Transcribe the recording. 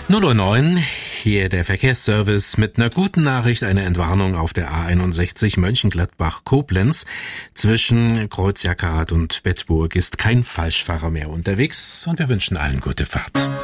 0:09 Uhr, hier der Verkehrsservice mit einer guten Nachricht, eine Entwarnung auf der A61 Mönchengladbach-Koblenz. Zwischen Kreuz Jackerrath und Bedburg ist kein Falschfahrer mehr unterwegs und wir wünschen allen gute Fahrt.